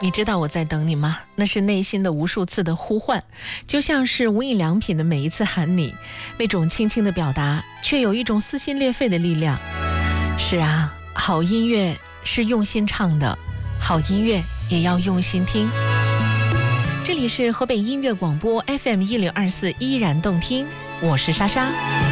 你知道我在等你吗？那是内心的无数次的呼唤，就像是无印良品的每一次喊你，那种轻轻的表达，却有一种撕心裂肺的力量。是啊，好音乐是用心唱的，好音乐也要用心听。这里是河北音乐广播 FM 1024，依然动听，我是莎莎。